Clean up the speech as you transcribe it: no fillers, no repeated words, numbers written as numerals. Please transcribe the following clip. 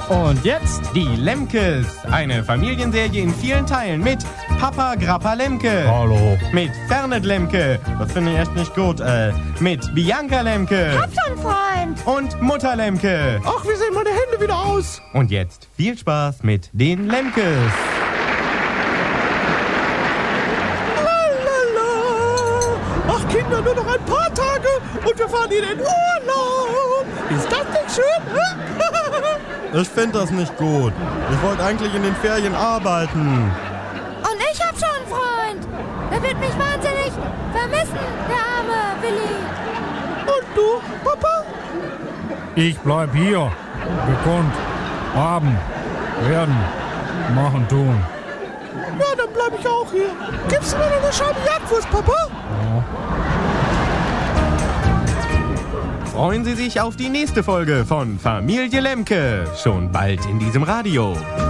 Und jetzt die Lemkes. Eine Familienserie in vielen Teilen mit Papa Grappa Lemke. Hallo. Mit Fernet Lemke. Das finde ich echt nicht gut. Mit Bianca Lemke. Hab schon Freund. Und Mutter Lemke. Ach, wie sehen meine Hände wieder aus? Und jetzt viel Spaß mit den Lemkes. Ach Kinder, nur noch ein paar Tage und wir fahren in den Urlaub. Ist das nicht schön? Ich finde das nicht gut. Ich wollte eigentlich in den Ferien arbeiten. Und ich hab schon einen Freund. Der wird mich wahnsinnig vermissen, der arme Willi. Und du, Papa? Ich bleib hier. Gekonnt. Haben. Werden. Machen, tun. Ja, dann bleib ich auch hier. Gibst du mir noch eine Scheibe Jagdwurst, Papa? Ja. Freuen Sie sich auf die nächste Folge von Familie Lemke. Schon bald in diesem Radio.